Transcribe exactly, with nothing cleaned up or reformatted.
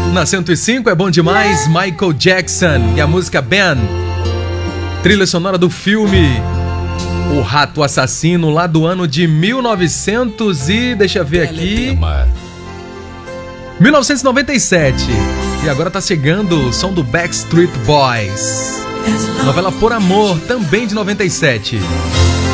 Na cento e cinco é bom demais, Michael Jackson e a música Ben. Trilha sonora do filme O Rato Assassino, lá do ano de mil e novecentos e... deixa eu ver aqui... mil novecentos e noventa e sete. E agora tá chegando o som do Backstreet Boys. Novela Por Amor, também de noventa e sete.